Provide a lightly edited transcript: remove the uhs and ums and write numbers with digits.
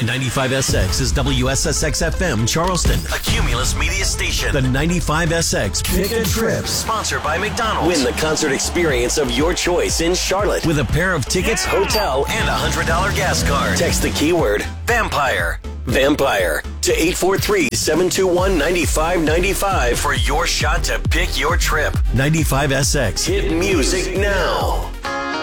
95SX is WSSX-FM Charleston, a Cumulus media station. The 95SX Pick a Trip, sponsored by McDonald's. Win the concert experience of your choice in Charlotte with a pair of tickets, hotel, and a $100 gas card. Text the keyword Vampire to 843-721-9595 for your shot to pick your trip. 95SX. Hit music now.